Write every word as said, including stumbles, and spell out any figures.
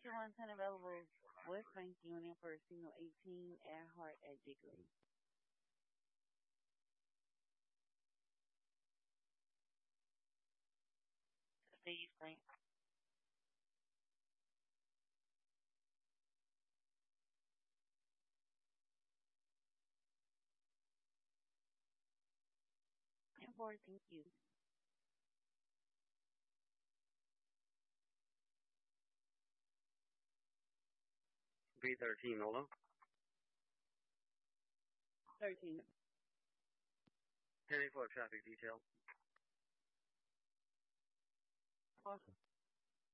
Extra one ten available. West Bank Union for a single eighteen at Heart at Jiggly. Steve Frank. ten four, thank you. B thirteen, hold on. thirteen. ten four traffic detail. Awesome.